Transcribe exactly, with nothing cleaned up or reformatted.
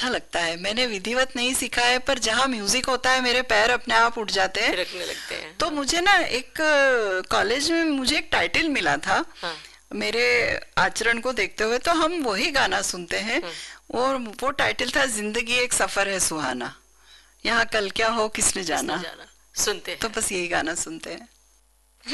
अच्छा लगता है। मैंने विधिवत नहीं सीखा है, पर जहाँ म्यूजिक होता है मेरे पैर अपने आप उठ जाते हैं, थिरकने लगते हैं। तो हाँ। मुझे ना एक कॉलेज में मुझे एक टाइटल मिला था हाँ। मेरे आचरण को देखते हुए, तो हम वही गाना सुनते हैं। हाँ। और वो टाइटल था जिंदगी एक सफर है सुहाना, यहाँ कल क्या हो किसने किसने जाना। जाना। सुनते तो हैं। बस यही गाना सुनते हैं।